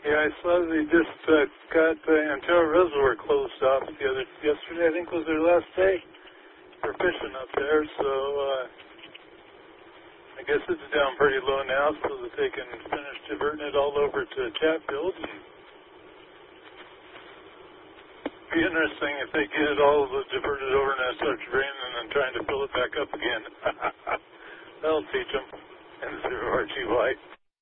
Yeah, I saw they just got the Antero Reservoir closed off yesterday. I think was their last day for fishing up there. So I guess it's down pretty low now, so that they can finish diverting it all over to Chatfield. It'd be interesting if they get it all diverted over and it starts raining and then trying to fill it back up again. That'll teach them. And zero RGY.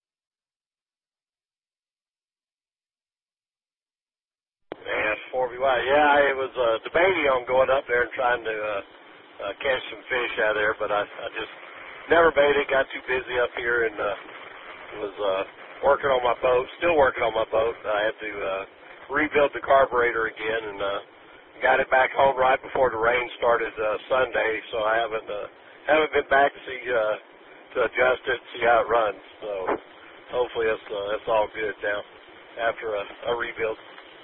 And 4BY, yeah, I was debating on going up there and trying to catch some fish out of there, but I just never made it. Got too busy up here and was working on my boat. Still working on my boat. I had to rebuild the carburetor again and got it back home right before the rain started Sunday. So I haven't been back to see to adjust it, see how it runs. So hopefully that's all good now after a rebuild.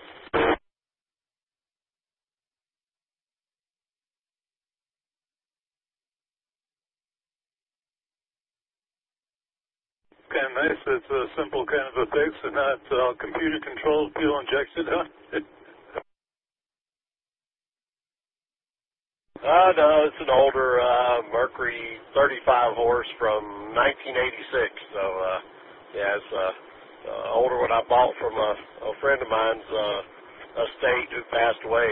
Kind of nice. It's a simple kind of a fix and not computer controlled, fuel injected, huh? No, it's an older Mercury 35 horse from 1986. So, yeah, it's older one I bought from a friend of mine's estate who passed away,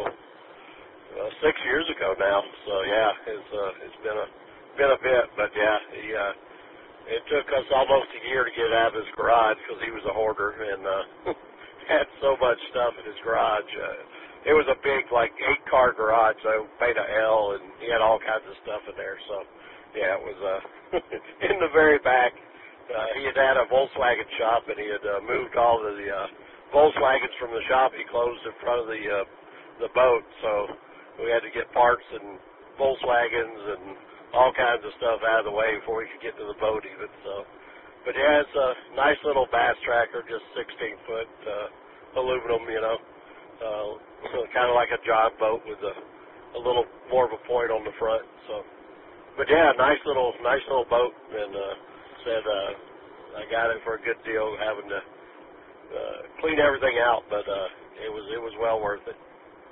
6 years ago now. So, yeah, it's been a bit, but yeah, it took us almost a year to get it out of his garage because he was a hoarder and had so much stuff in his garage. It was a big, 8-car garage, so made a L, and he had all kinds of stuff in there. So, yeah, it was in the very back. He had a Volkswagen shop, and he had moved all of the Volkswagens from the shop he closed in front of the boat. So we had to get parts and Volkswagens and all kinds of stuff out of the way before we could get to the boat even. So, but yeah, it's a nice little bass tracker, just 16-foot aluminum, kind of like a John boat with a little more of a point on the front. So, but yeah, nice little boat, and said I got it for a good deal, having to clean everything out, but it was well worth it.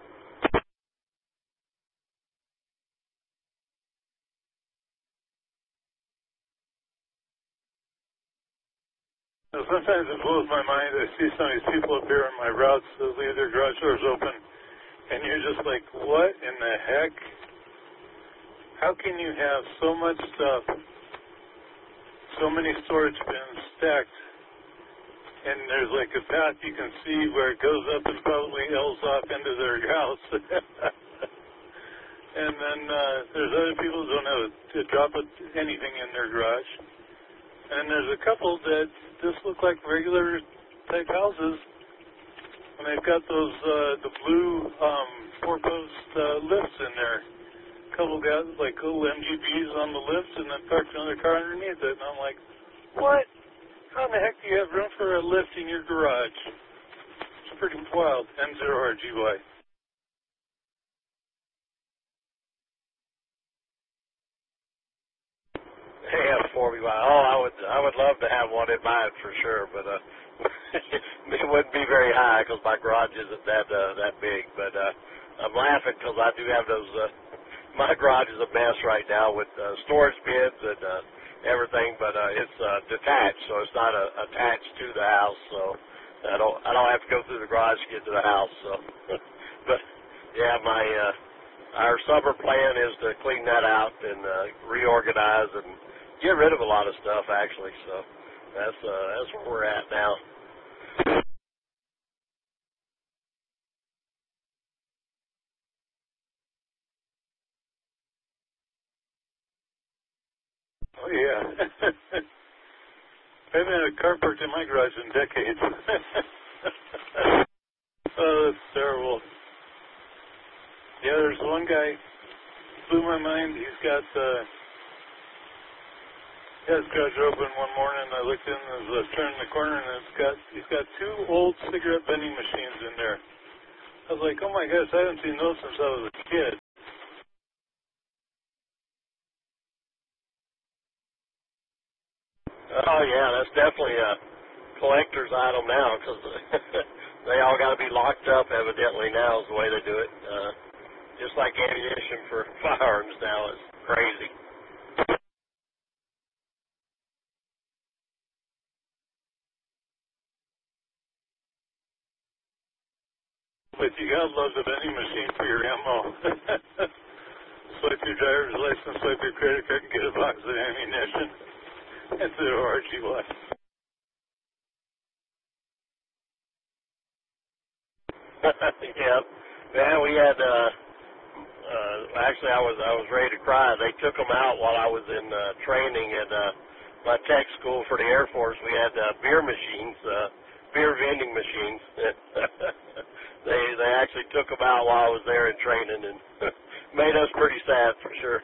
Sometimes it blows my mind. I see some of these people up here on my routes that leave their garage doors open, and you're just like, what in the heck? How can you have so much stuff, so many storage bins stacked, and there's like a path you can see where it goes up and probably L's off into their house. And then there's other people who don't know to drop anything in their garage. And there's a couple that just look like regular type houses, and they've got those the blue 4-post lifts in there. A couple got like little MGBs on the lifts, and then parked another car underneath it. And I'm like, what? How in the heck do you have room for a lift in your garage? It's pretty wild. M0RGY. Yeah, 4BY. Oh, I would love to have one in mine for sure, but it wouldn't be very high because my garage isn't that big. But I'm laughing because I do have those. My garage is a mess right now with storage bins and everything, but it's detached, so it's not attached to the house. So I don't have to go through the garage to get to the house. So, but yeah, our summer plan is to clean that out and reorganize and get rid of a lot of stuff, actually. So that's where we're at now. Oh, yeah. I haven't had a car parked in my garage in decades. Oh, that's terrible. Yeah, there's one guy, blew my mind. He's got his garage open one morning. I looked in as I was turning the corner, and he's got 2 old cigarette vending machines in there. I was like, oh my gosh, I haven't seen those since I was a kid. Oh yeah, that's definitely collector's item now because they all got to be locked up evidently now is the way they do it. Just like ammunition for firearms now is crazy. But you gotta love the vending machine for your ammo. Swipe your driver's license, swipe your credit card, and get a box of ammunition. That's the RG1. Yeah, man, we had. Actually, I was ready to cry. They took them out while I was in training at my tech school for the Air Force. We had beer machines, beer vending machines. They actually took them out while I was there in training and made us pretty sad for sure.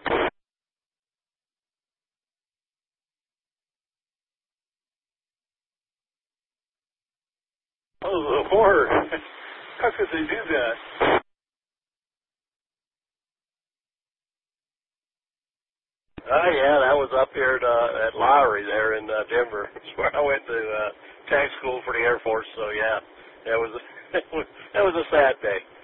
Oh, the horror. How could they do that? Oh yeah, that was up here at Lowry there in Denver. That's where I went to tech school for the Air Force. So yeah, that was that was a sad day.